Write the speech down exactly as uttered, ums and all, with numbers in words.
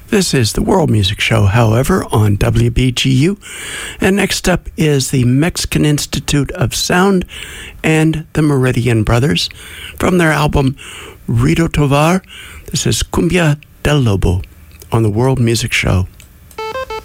This is the World Music Show, however, on W B G U. And next up is the Mexican Institute of Sound and the Meridian Brothers from their album Rito Tovar. This is Cumbia del Lobo on the World Music Show.